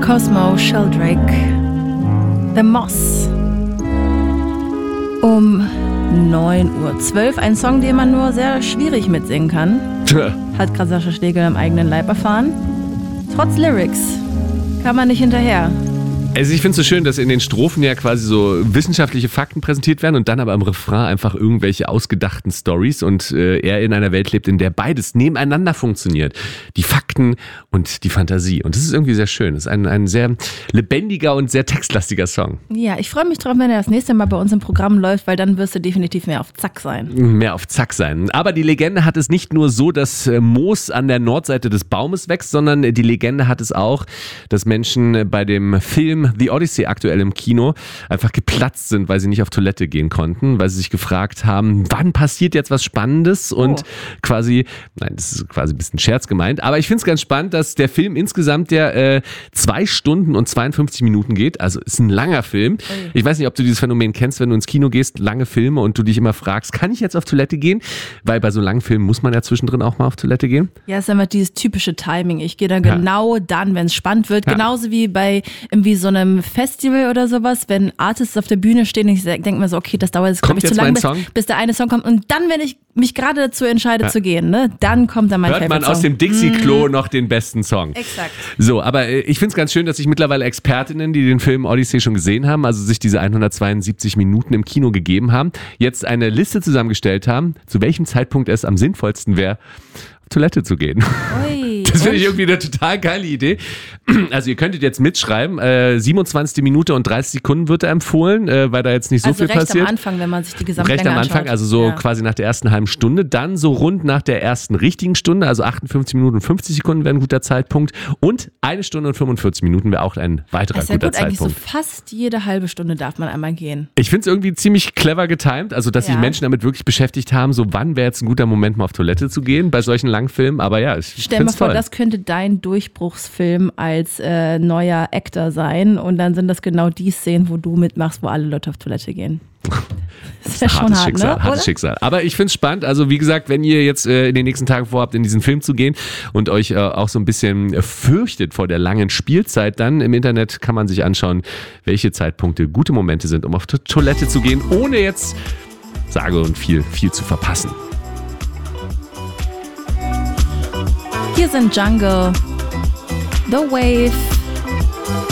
Cosmo Sheldrake, The Moss. Um 9:12 Uhr. Ein Song, den man nur sehr schwierig mitsingen kann. Hat gerade Sascha Schlegel am eigenen Leib erfahren. Trotz Lyrics kann man nicht hinterher. Also ich finde es so schön, dass in den Strophen ja quasi so wissenschaftliche Fakten präsentiert werden und dann aber im Refrain einfach irgendwelche ausgedachten Storys und er in einer Welt lebt, in der beides nebeneinander funktioniert. Die Fakten und die Fantasie. Und das ist irgendwie sehr schön. Das ist ein sehr lebendiger und sehr textlastiger Song. Ja, ich freue mich drauf, wenn er das nächste Mal bei uns im Programm läuft, weil dann wirst du definitiv mehr auf Zack sein. Mehr auf Zack sein. Aber die Legende hat es nicht nur so, dass Moos an der Nordseite des Baumes wächst, sondern die Legende hat es auch, dass Menschen bei dem Film The Odyssey aktuell im Kino einfach geplatzt sind, weil sie nicht auf Toilette gehen konnten, weil sie sich gefragt haben, wann passiert jetzt was Spannendes und quasi, nein, das ist quasi ein bisschen Scherz gemeint, aber ich finde es ganz spannend, dass der Film insgesamt ja 2 Stunden und 52 Minuten geht, also ist ein langer Film. Ich weiß nicht, ob du dieses Phänomen kennst, wenn du ins Kino gehst, lange Filme und du dich immer fragst, kann ich jetzt auf Toilette gehen? Weil bei so langen Filmen muss man ja zwischendrin auch mal auf Toilette gehen. Ja, es ist immer dieses typische Timing. Ich gehe dann genau dann, wenn es spannend wird, genauso wie bei irgendwie so einem Festival oder sowas, wenn Artists auf der Bühne stehen, ich denke mir so, okay, das dauert jetzt, glaube ich, zu lange, bis der eine Song kommt. Und dann, wenn ich mich gerade dazu entscheide zu gehen, ne, dann kommt dann mein Favorite Song. Hört man aus dem Dixie-Klo noch den besten Song. Exakt. So, aber ich finde es ganz schön, dass sich mittlerweile Expertinnen, die den Film Odyssey schon gesehen haben, also sich diese 172 Minuten im Kino gegeben haben, jetzt eine Liste zusammengestellt haben, zu welchem Zeitpunkt es am sinnvollsten wäre, auf Toilette zu gehen. Das finde ich irgendwie eine total geile Idee. Also ihr könntet jetzt mitschreiben, 27. Minute und 30 Sekunden wird empfohlen, weil da jetzt nicht so viel passiert. Recht am Anfang, wenn man sich die Gesamtlänge anschaut. Recht am Anfang, also so quasi nach der ersten halben Stunde, dann so rund nach der ersten richtigen Stunde, also 58 Minuten und 50 Sekunden wäre ein guter Zeitpunkt und 1 Stunde und 45 Minuten wäre auch ein weiterer guter Zeitpunkt. Eigentlich so fast jede halbe Stunde darf man einmal gehen. Ich finde es irgendwie ziemlich clever getimed, also dass sich Menschen damit wirklich beschäftigt haben, so wann wäre jetzt ein guter Moment mal auf Toilette zu gehen bei solchen Langfilmen, aber ja, ich finde es toll. Stell mal vor, das könnte dein Durchbruchsfilm als neuer Actor sein und dann sind das genau die Szenen, wo du mitmachst, wo alle Leute auf Toilette gehen. Das ist ja schon hart, Schicksal, ne? Hartes Schicksal. Aber ich finde es spannend. Also wie gesagt, wenn ihr jetzt in den nächsten Tagen vorhabt, in diesen Film zu gehen und euch auch so ein bisschen fürchtet vor der langen Spielzeit, dann im Internet kann man sich anschauen, welche Zeitpunkte gute Momente sind, um auf die Toilette zu gehen, ohne jetzt sage und viel zu verpassen. Hier sind Jungle, The Wave